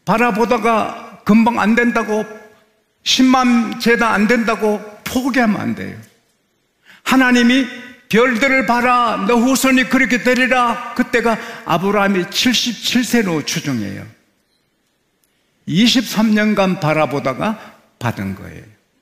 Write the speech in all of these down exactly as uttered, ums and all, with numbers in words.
바라보다가 금방 안 된다고, 십만 제다 안 된다고 포기하면 안 돼요. 하나님이 별들을 봐라, 너 후손이 그렇게 되리라. 그때가 아브라함이 칠십칠 세로 추정해요. 이십삼 년간 바라보다가 받은 거예요.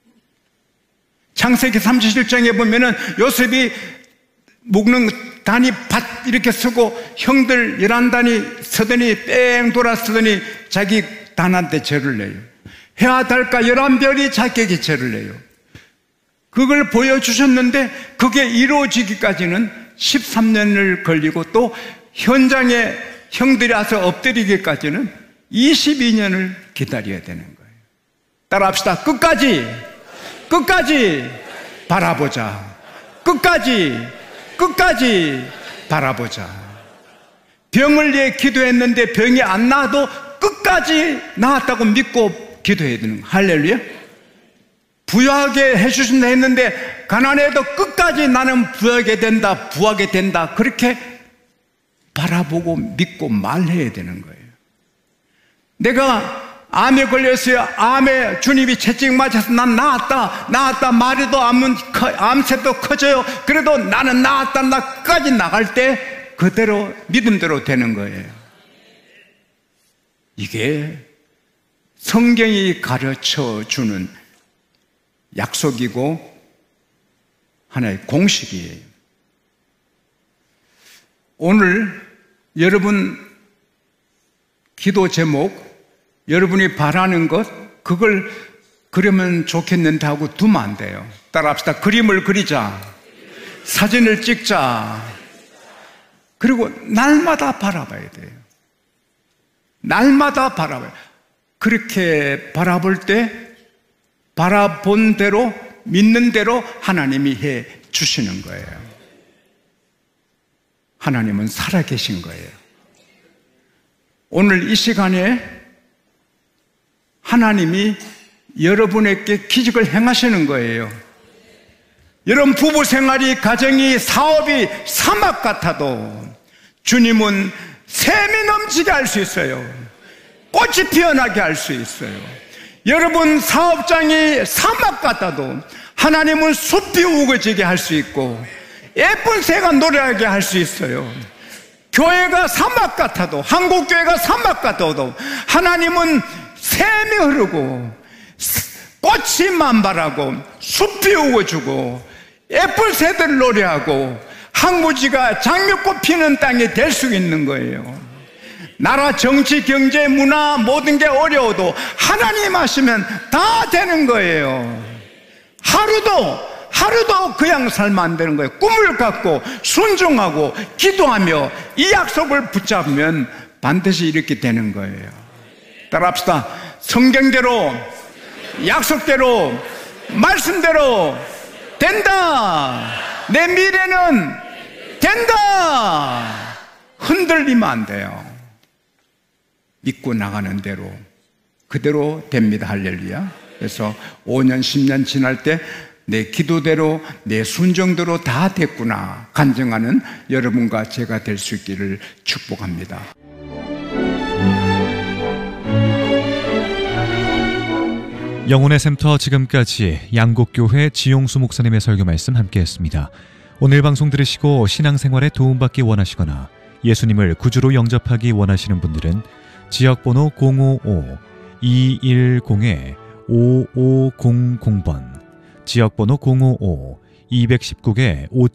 창세기 삼십칠 장에 보면은 요셉이 묶는 단이 밭 이렇게 서고 형들 열한 단이 서더니 뺑 돌아 서더니 자기 단한테 절을 내요. 해와 달과 열한 별이 자기에게 절을 내요. 그걸 보여주셨는데 그게 이루어지기까지는 십삼 년을 걸리고 또 현장에 형들이 와서 엎드리기까지는 이십이 년을 기다려야 되는 거예요. 따라합시다. 끝까지 끝까지 바라보자. 끝까지 끝까지 바라보자. 병을 위해 기도했는데 병이 안 나아도 끝까지 나았다고 믿고 기도해야 되는 거예요. 할렐루야. 부유하게 해주신다 했는데 가난해도 끝까지 나는 부유하게 된다, 부하게 된다, 그렇게 바라보고 믿고 말해야 되는 거예요. 내가 암에 걸렸어요. 암에 주님이 채찍 맞아서 난 나았다, 나았다 말해도 암은 커, 암세도 커져요. 그래도 나는 나았다, 나까지 나갈 때 그대로 믿음대로 되는 거예요. 이게 성경이 가르쳐 주는 약속이고 하나의 공식이에요. 오늘 여러분 기도 제목, 여러분이 바라는 것, 그걸 그리면 좋겠는데 하고 두면 안 돼요. 따라합시다. 그림을 그리자, 사진을 찍자, 그리고 날마다 바라봐야 돼요. 날마다 바라봐요. 그렇게 바라볼 때 바라본 대로, 믿는 대로 하나님이 해 주시는 거예요. 하나님은 살아계신 거예요. 오늘 이 시간에 하나님이 여러분에게 기적을 행하시는 거예요. 여러분 부부 생활이, 가정이, 사업이 사막 같아도 주님은 샘이 넘치게 할 수 있어요. 꽃이 피어나게 할 수 있어요. 여러분 사업장이 사막 같아도 하나님은 숲이 우거지게 할 수 있고 예쁜 새가 노래하게 할 수 있어요. 교회가 사막 같아도, 한국교회가 사막 같아도 하나님은 샘이 흐르고 꽃이 만발하고 숲이 우거지고 예쁜 새들 노래하고 항무지가 장미꽃 피는 땅이 될 수 있는 거예요. 나라 정치 경제 문화 모든 게 어려워도 하나님 하시면 다 되는 거예요. 하루도 하루도 그냥 살면 안 되는 거예요. 꿈을 갖고 순종하고 기도하며 이 약속을 붙잡으면 반드시 이렇게 되는 거예요. 따라합시다. 성경대로, 약속대로, 말씀대로 된다. 내 미래는 된다. 흔들리면 안 돼요. 믿고 나가는 대로 그대로 됩니다. 할렐루야. 그래서 오 년, 십 년 지날 때 내 기도대로, 내 순종대로 다 됐구나 간증하는 여러분과 제가 될 수 있기를 축복합니다. 영혼의 샘터, 지금까지 양곡교회 지용수 목사님의 설교 말씀 함께했습니다. 오늘 방송 들으시고 신앙생활에 도움받기 원하시거나 예수님을 구주로 영접하기 원하시는 분들은 지역번호 공오오 이일공 오오공공 번, 지역번호 공오오 이일구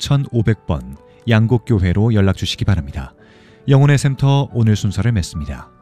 오천오백 번 양곡교회로 연락주시기 바랍니다. 영혼의 샘터 오늘 순서를 맺습니다.